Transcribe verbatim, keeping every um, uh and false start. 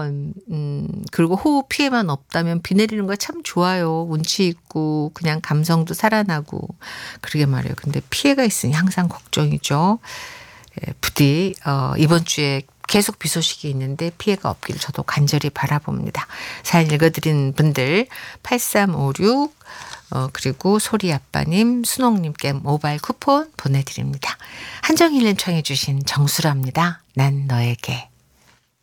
있으면 음 그리고 호우 피해만 없다면 비 내리는 거 참 좋아요. 운치 있고 그냥 감성도 살아나고. 그러게 말이에요. 근데 피해가 있으니 항상 걱정이죠. 예 부디 어 이번 주에 계속 비 소식이 있는데 피해가 없기를 저도 간절히 바라봅니다. 사연 읽어 드린 분들 팔삼오육 어 그리고 소리 아빠님, 순옥 님께 모바일 쿠폰 보내 드립니다. 한정희 님 청해 주신 정수라입니다. 난 너에게.